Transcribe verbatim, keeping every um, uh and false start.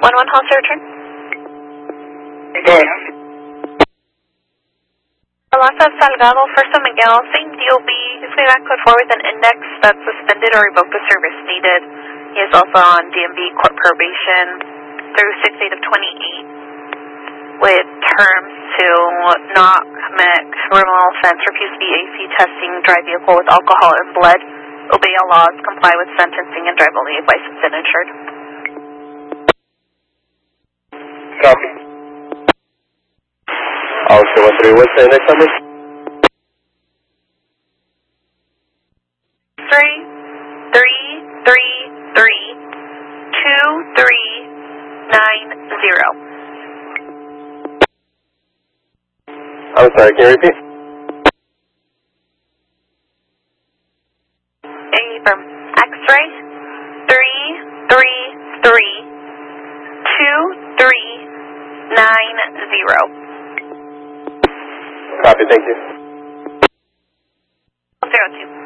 one one, how's your return? Good. Alonso Salgado for San Miguel, same deal B. If we back code forward with an index that's suspended or revoked the service needed. He is also on D M V court probation through six eight of twenty-eight with terms to not commit criminal offense, refuse B A C testing, drive vehicle with alcohol and blood, obey all laws, comply with sentencing, and drive only if licensed and insured. Copy. Also, one three, what's the next number? Three, three, three, three, two, three, nine, zero. I'm sorry, can you repeat? A from X-ray, three, three, three, two, three, nine, zero. Copy, thank you. Zero two.